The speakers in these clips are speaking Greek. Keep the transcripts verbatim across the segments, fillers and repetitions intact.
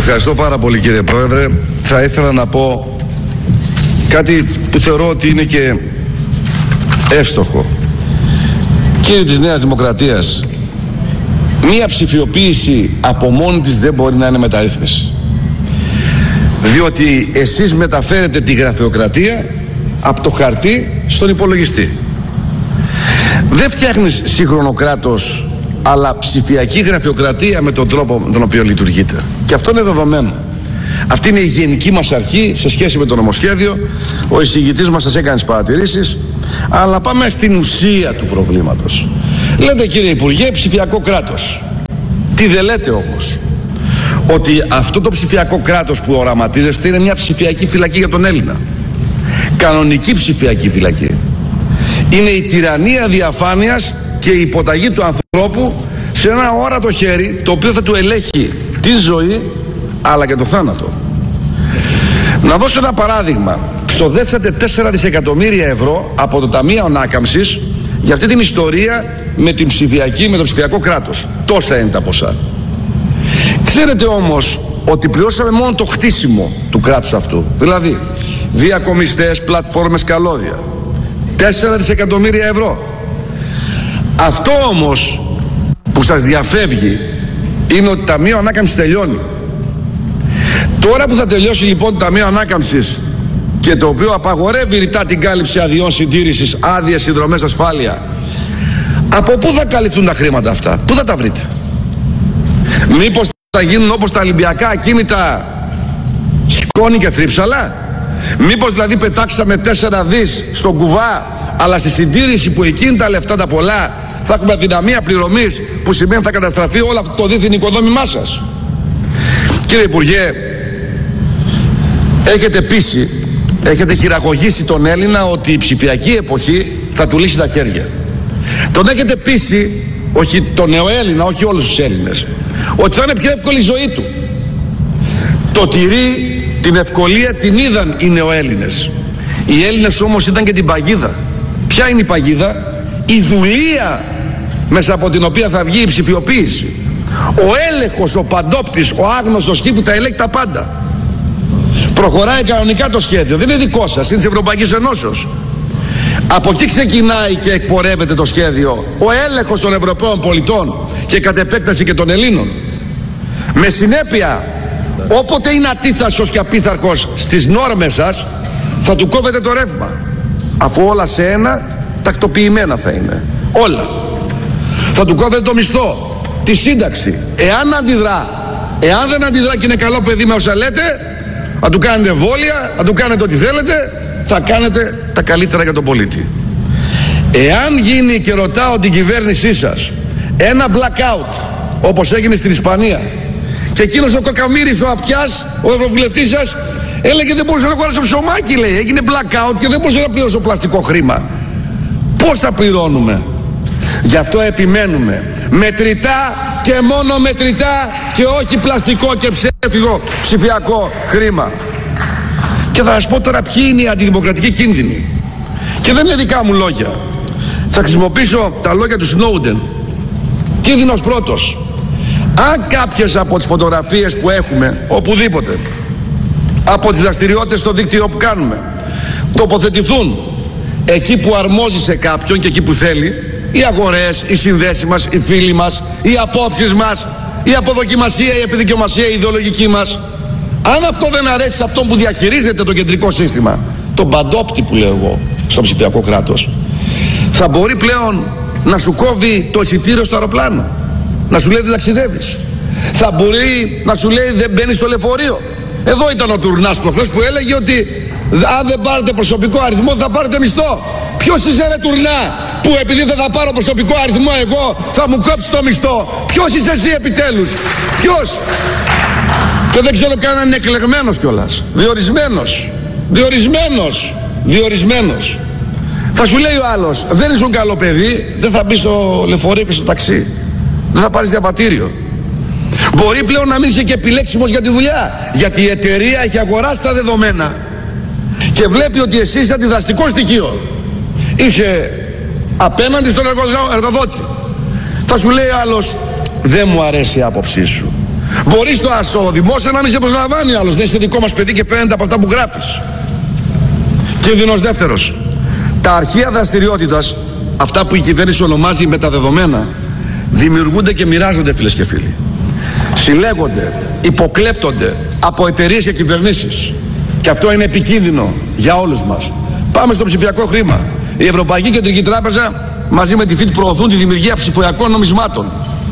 Ευχαριστώ πάρα πολύ, κύριε Πρόεδρε. Θα ήθελα να πω κάτι που θεωρώ ότι είναι και εύστοχο. Κύριε της Νέας Δημοκρατίας, μία ψηφιοποίηση από μόνη της δεν μπορεί να είναι μεταρρύθμιση. Διότι εσείς μεταφέρετε τη γραφειοκρατία από το χαρτί στον υπολογιστή. Δεν φτιάχνεις σύγχρονο κράτος, αλλά ψηφιακή γραφειοκρατία με τον τρόπο με τον οποίο λειτουργείτε. Και αυτό είναι δεδομένο. Αυτή είναι η γενική μας αρχή σε σχέση με το νομοσχέδιο. Ο εισηγητής μας σας έκανε τις παρατηρήσεις. Αλλά πάμε στην ουσία του προβλήματος. Λέτε, κύριε Υπουργέ, ψηφιακό κράτος. Τι δεν λέτε όμως? Ότι αυτό το ψηφιακό κράτος που οραματίζεστε είναι μια ψηφιακή φυλακή για τον Έλληνα. Κανονική ψηφιακή φυλακή. Είναι η τυραννία διαφάνειας και η υποταγή του ανθρώπου σε ένα όρατο χέρι, το οποίο θα του ελέγχει τη ζωή αλλά και το θάνατο. Να δώσω ένα παράδειγμα. Ξοδέψατε τέσσερα δισεκατομμύρια ευρώ από το Ταμείο Ανάκαμψης για αυτή την ιστορία με την ψηφιακή, με το ψηφιακό κράτος. Τόσα είναι τα ποσά. Ξέρετε όμως ότι πληρώσαμε μόνο το χτίσιμο του κράτους αυτού. Δηλαδή διακομιστές, πλατφόρμες, καλώδια. τέσσερα δισεκατομμύρια ευρώ. Αυτό όμως που σας διαφεύγει είναι ότι το Ταμείο Ανάκαμψης τελειώνει. Τώρα που θα τελειώσει λοιπόν το Ταμείο Ανάκαμψης, και το οποίο απαγορεύει ρητά την κάλυψη αδειών συντήρησης, άδειες, συνδρομές, ασφάλεια, από πού θα καλυφθούν τα χρήματα αυτά? Πού θα τα βρείτε? Μήπως θα γίνουν όπως τα Ολυμπιακά ακίνητα σκόνη και θρύψαλα? Μήπως δηλαδή πετάξαμε τέσσερα δις στον κουβά, αλλά στη συντήρηση που εκείνη τα λεφτά τα πολλά θα έχουμε αδυναμία πληρωμής, που σημαίνει θα καταστραφεί όλο αυτό το δίθεν οικοδόμημά σας? Κύριε Υπουργέ, έχετε πείσει, έχετε χειραγωγήσει τον Έλληνα ότι η ψηφιακή εποχή θα του λύσει τα χέρια. Τον έχετε πείσει, όχι τον νεοέλληνα, όχι όλους τους Έλληνες, ότι θα είναι πιο εύκολη η ζωή του. Το τυρί, την ευκολία την είδαν οι νεοέλληνες. Οι Έλληνες όμως ήταν και την παγίδα. Ποια είναι η παγίδα? Η δουλεία μέσα από την οποία θα βγει η ψηφιοποίηση. Ο έλεγχος, ο παντόπτης, ο άγνωστος εκεί που θα ελέγχει τα πάντα. Προχωράει κανονικά το σχέδιο, δεν είναι δικό σας, είναι της Ευρωπαϊκής Ενώσεως. Από εκεί ξεκινάει και εκπορεύεται το σχέδιο, ο έλεγχος των Ευρωπαίων πολιτών και κατ' επέκταση και των Ελλήνων. Με συνέπεια, όποτε είναι ατίθασος και απίθαρχος στις νόρμες σας, θα του κόβετε το ρεύμα. Αφού όλα σε ένα τακτοποιημένα θα είναι. Όλα. Θα του κόβετε το μισθό, τη σύνταξη. Εάν αντιδρά, εάν δεν αντιδρά και είναι καλό παιδί με όσα λέτε, θα του κάνετε εμβόλια, θα του κάνετε ό,τι θέλετε, θα κάνετε τα καλύτερα για τον πολίτη. Εάν γίνει, και ρωτάω την κυβέρνησή σας, ένα blackout όπως έγινε στην Ισπανία, και εκείνος ο Κακαμοίρης ο Αυτιάς, ο ευρωβουλευτής σας, έλεγε δεν μπορούσε να αγοράσει ψωμάκι, λέει, έγινε blackout και δεν μπορούσε να πληρώσει πλαστικό χρήμα. Πώς θα πληρώνουμε? Γι' αυτό επιμένουμε μετρητά και μόνο μετρητά και όχι πλαστικό και ψεύτικο ψηφιακό χρήμα. Και θα σας πω τώρα ποιοι είναι οι αντιδημοκρατικοί κίνδυνοι. Και δεν είναι δικά μου λόγια. Θα χρησιμοποιήσω τα λόγια του Σνόουντεν. Κίνδυνος πρώτος. Αν κάποιες από τις φωτογραφίες που έχουμε οπουδήποτε, από τις δραστηριότητες στο δίκτυο που κάνουμε, τοποθετηθούν εκεί που αρμόζει σε κάποιον και εκεί που θέλει, οι αγορές, οι συνδέσεις μας, οι φίλοι μας, οι απόψεις μας, η αποδοκιμασία, η επιδικαιομασία, η ιδεολογική μας, αν αυτό δεν αρέσει σε αυτόν που διαχειρίζεται το κεντρικό σύστημα, τον παντόπτη που λέω εγώ στο ψηφιακό κράτος, θα μπορεί πλέον να σου κόβει το εισιτήριο στο αεροπλάνο, να σου λέει δεν ταξιδεύεις, θα μπορεί να σου λέει δεν μπαίνεις στο λεωφορείο. Εδώ ήταν ο Τουρνάς προχθές που έλεγε ότι αν δεν πάρετε προσωπικό αριθμό θα πάρετε μισθό. Ποιος είσαι ρε Τουρνά, που επειδή δεν θα πάρω προσωπικό αριθμό εγώ θα μου κόψει το μισθό? Ποιος είσαι εσύ επιτέλους? Ποιος? Και δεν ξέρω καν αν είναι εκλεγμένος κιόλας. Διορισμένος. Διορισμένος. Διορισμένος. Θα σου λέει ο άλλος, δεν ήσουν καλό παιδί, δεν θα μπει στο λεωφορείο και στο ταξί. Δεν θα πάρεις διαβατήριο. Μπορεί πλέον να μην είσαι και επιλέξιμος για τη δουλειά, γιατί η εταιρεία έχει αγοράσει τα δεδομένα και βλέπει ότι εσύ είσαι αντιδραστικό στοιχείο. Είσαι απέναντι στον εργοδότη. Θα σου λέει άλλος, δεν μου αρέσει η άποψή σου. Μπορεί στο, στο δημόσιο να μην σε προσλαμβάνει άλλος, δεν είσαι δικό μας παιδί και φαίνεται από αυτά που γράφεις. Κίνδυνος δεύτερος. Τα αρχεία δραστηριότητας, αυτά που η κυβέρνηση ονομάζει μεταδεδομένα, δημιουργούνται και μοιράζονται, φίλες και φίλοι. Συλλέγονται, υποκλέπτονται από εταιρείες και κυβερνήσεις. Και αυτό είναι επικίνδυνο για όλους μας. Πάμε στο ψηφιακό χρήμα. Η Ευρωπαϊκή Κεντρική Τράπεζα μαζί με τη ΦΙΤ προωθούν τη δημιουργία ψηφιακών νομισμάτων.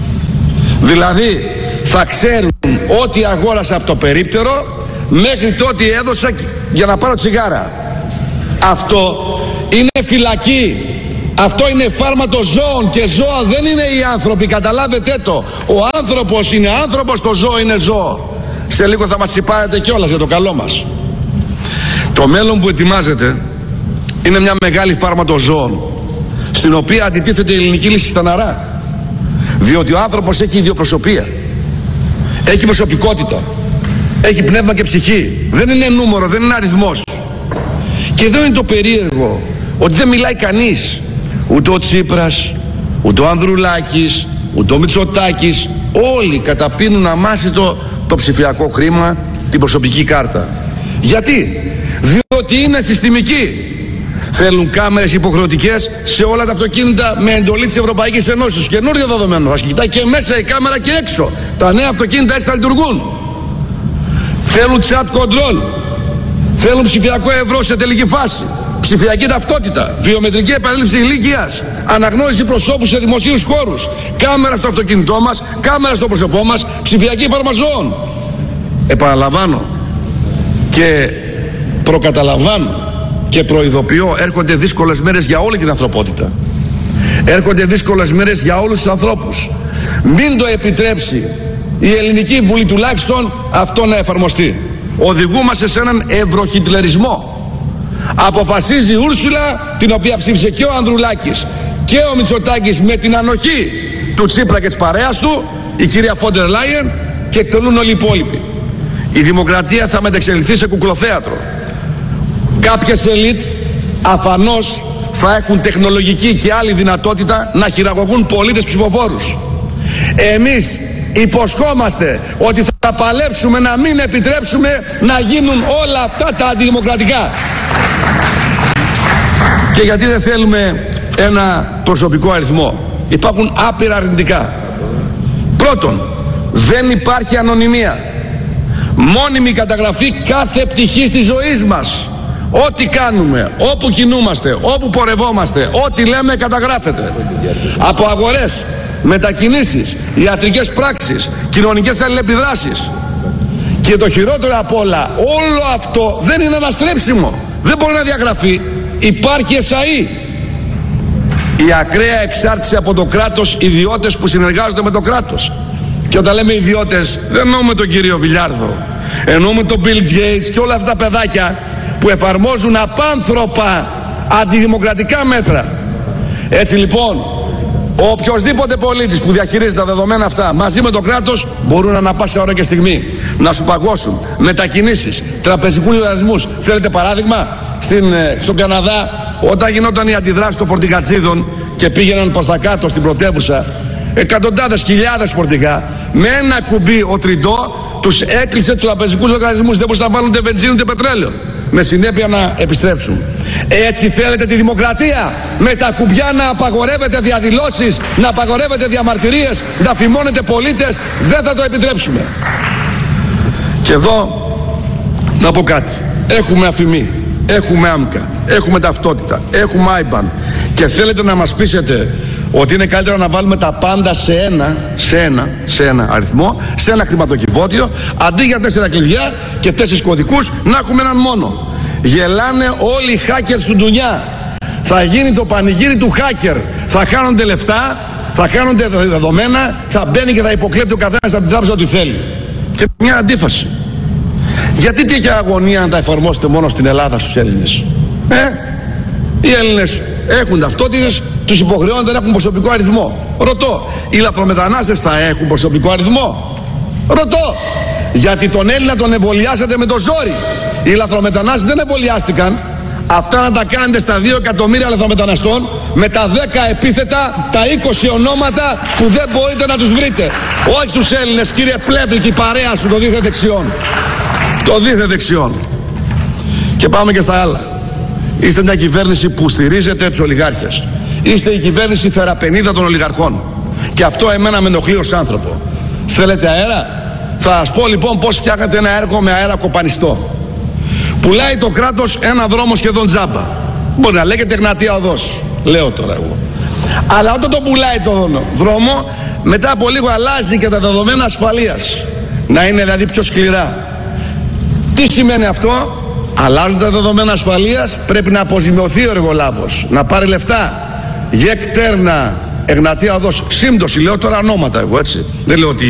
Δηλαδή θα ξέρουν ό,τι αγόρασα από το περίπτερο μέχρι το ό,τι έδωσα για να πάρω τσιγάρα. Αυτό είναι φυλακή. Αυτό είναι φάρματο ζώων και ζώα δεν είναι οι άνθρωποι, καταλάβετε το. Ο άνθρωπος είναι άνθρωπος, το ζώο είναι ζώο. Σε λίγο θα μας τσιπάρετε κιόλας για το καλό μας. Το μέλλον που ετοιμάζεται είναι μια μεγάλη φάρματο ζώων, στην οποία αντιτίθεται η ελληνική λύση στεναρά. Διότι ο άνθρωπος έχει ιδιοπροσωπία, έχει προσωπικότητα, έχει πνεύμα και ψυχή. Δεν είναι νούμερο, δεν είναι αριθμός. Και εδώ είναι το περίεργο, ότι δεν μιλάει κανείς. Ούτε ο Τσίπρας, ούτε ο Ανδρουλάκης, ούτε ο Μητσοτάκης. Όλοι καταπίνουν αμάσιτο το ψηφιακό χρήμα, την προσωπική κάρτα. Γιατί? Διότι είναι συστημική. Θέλουν κάμερες υποχρεωτικές σε όλα τα αυτοκίνητα με εντολή της Ευρωπαϊκής Ενώσης. Καινούριο δεδομένο. Θα κοιτάει και μέσα η κάμερα και έξω. Τα νέα αυτοκίνητα έτσι θα λειτουργούν. Θέλουν chat control. Θέλουν ψηφιακό ευρώ σε τελική φάση. Ψηφιακή ταυτότητα. Βιομετρική επαλήθευση ηλικίας. Αναγνώριση προσώπου σε δημοσίους χώρους. Κάμερα στο αυτοκίνητό μας. Κάμερα στο πρόσωπό μας. Ψηφιακή φαρμαζόων. Επαναλαμβάνω και προκαταλαμβάνω και προειδοποιώ, έρχονται δύσκολες μέρες για όλη την ανθρωπότητα. Έρχονται δύσκολες μέρες για όλους τους ανθρώπους. Μην το επιτρέψει η Ελληνική Βουλή τουλάχιστον αυτό να εφαρμοστεί. Οδηγούμαστε σε έναν ευρωχιτλερισμό. Αποφασίζει η Ούρσουλα, την οποία ψήφισε και ο Ανδρουλάκης και ο Μητσοτάκης με την ανοχή του Τσίπρα και της παρέας του, η κυρία Φόντερ Λάιεν, και εκτελούν όλοι οι υπόλοιποι. Η δημοκρατία θα μεταξελιχθεί σε κουκλοθέατρο. Κάποιες ελίτ αφανώς θα έχουν τεχνολογική και άλλη δυνατότητα να χειραγωγούν πολίτες ψηφοφόρους. Εμείς υποσχόμαστε ότι θα παλέψουμε να μην επιτρέψουμε να γίνουν όλα αυτά τα αντιδημοκρατικά. Και γιατί δεν θέλουμε ένα προσωπικό αριθμό? Υπάρχουν άπειρα αρνητικά. Πρώτον, δεν υπάρχει ανωνυμία. Μόνιμη καταγραφή κάθε πτυχής της ζωής μας. Ό,τι κάνουμε, όπου κινούμαστε, όπου πορευόμαστε, ό,τι λέμε καταγράφεται. Από αγορές, μετακινήσεις, ιατρικές πράξεις, κοινωνικές αλληλεπιδράσεις. Και το χειρότερο απ' όλα, όλο αυτό δεν είναι αναστρέψιμο. Δεν μπορεί να διαγραφεί. Υπάρχει εσαΐ. Η ακραία εξάρτηση από το κράτος, ιδιώτες που συνεργάζονται με το κράτος. Και όταν λέμε ιδιώτες, δεν εννοούμε τον κύριο Βιλιάρδο. Εννοούμε τον Bill Gates και όλα αυτά τα παιδάκια που εφαρμόζουν απάνθρωπα αντιδημοκρατικά μέτρα. Έτσι λοιπόν, ο οποιοσδήποτε πολίτης που διαχειρίζεται τα δεδομένα αυτά μαζί με το κράτος μπορούν ανά πάσα ώρα και στιγμή να σου παγώσουν μετακινήσεις, τραπεζικούς λογαριασμούς. Θέλετε παράδειγμα? Στην, στον Καναδά, όταν γινόταν η αντιδράση των φορτηγατσίδων και πήγαιναν προς τα κάτω στην πρωτεύουσα, εκατοντάδες χιλιάδες φορτηγά, με ένα κουμπί ο Τριντό τους έκλεισε τους τραπεζικούς λογαριασμούς. Δεν μπορούσαν να βάλουν ούτε βενζίνη ούτε πετρέλαιο, με συνέπεια να επιστρέψουν. Έτσι θέλετε τη δημοκρατία? Με τα κουμπιά να απαγορεύετε διαδηλώσεις, να απαγορεύετε διαμαρτυρίες, να φημώνετε πολίτες? Δεν θα το επιτρέψουμε. Και εδώ να πω κάτι. Έχουμε αφημί, έχουμε άμκα, έχουμε ταυτότητα, έχουμε άιμπαν και θέλετε να μας πείσετε ότι είναι καλύτερο να βάλουμε τα πάντα σε ένα, σε ένα, σε ένα αριθμό, σε ένα χρηματοκιβώτιο, αντί για τέσσερα κλειδιά και τέσσερις κωδικούς να έχουμε έναν μόνο. Γελάνε όλοι οι hackers του ντουνιά. Θα γίνει το πανηγύρι του hacker. Θα χάνονται λεφτά, θα χάνονται δεδομένα, θα μπαίνει και θα υποκλέπτει ο καθένας από την τράπεζα ό,τι θέλει. Και μια αντίφαση. Γιατί τέτοια αγωνία να τα εφαρμόσετε μόνο στην Ελλάδα στους Έλληνες? Ε, οι Έλληνες έχουν ταυτότητες, τους υποχρεώνονται να έχουν προσωπικό αριθμό. Ρωτώ, οι λαθρομετανάστες θα έχουν προσωπικό αριθμό? Ρωτώ, γιατί τον Έλληνα τον εμβολιάσατε με το ζόρι. Οι λαθρομετανάστες δεν εμβολιάστηκαν, Αυτά να τα κάνετε στα δύο εκατομμύρια λαθρομεταναστών με τα δέκα επίθετα, τα είκοσι ονόματα που δεν μπορείτε να τους βρείτε. Όχι τους Έλληνες, κύριε Πλεύρη, και η παρέα σου, το δίθεν δεξιόν. Το δίθεν δεξιόν. Και πάμε και στα άλλα. Είστε μια κυβέρνηση που στηρίζετε τους ολιγάρχες. Είστε η κυβέρνηση θεραπενίδα των ολιγαρχών. Και αυτό εμένα με ενοχλεί ως άνθρωπο. Θέλετε αέρα? Θα σας πω λοιπόν πώς φτιάχνετε ένα έργο με αέρα κοπανιστό. Πουλάει το κράτος ένα δρόμο σχεδόν τζάμπα. Μπορεί να λέγεται Εγνατία Οδός. Λέω τώρα εγώ. Αλλά όταν το πουλάει το δρόμο, μετά από λίγο αλλάζει και τα δεδομένα ασφαλείας. Να είναι δηλαδή πιο σκληρά. Τι σημαίνει αυτό? Αλλάζουν τα δεδομένα ασφαλείας, πρέπει να αποζημιωθεί ο εργολάβος, να πάρει λεφτά. Γεκ τέρνα Εγνατία Οδός. Σύμπτωση, λέω τώρα ονόματα εγώ, έτσι. Δεν λέω ότι